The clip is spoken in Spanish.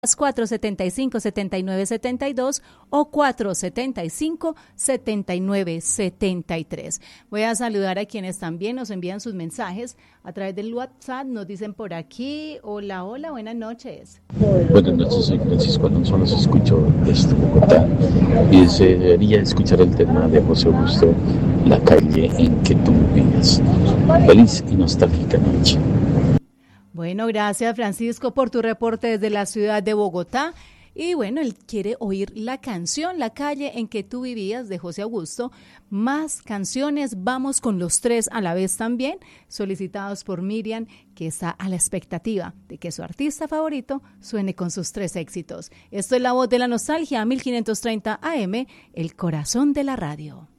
475-7972 o 475-7973. Voy a saludar a quienes también nos envían sus mensajes a través del WhatsApp. Nos dicen por aquí, hola, hola, buenas noches. Buenas noches, soy Francisco Alonso, los escucho desde Bogotá y desearía escuchar el tema de José Augusto, La calle en que tú vives. Feliz y nostálgica noche. Bueno, gracias Francisco por tu reporte desde la ciudad de Bogotá. Y bueno, él quiere oír la canción La calle en que tú vivías de José Augusto. Más canciones, vamos con los tres a la vez también, solicitados por Miriam, que está a la expectativa de que su artista favorito suene con sus tres éxitos. Esto es La Voz de la Nostalgia, 1530 AM, el corazón de la radio.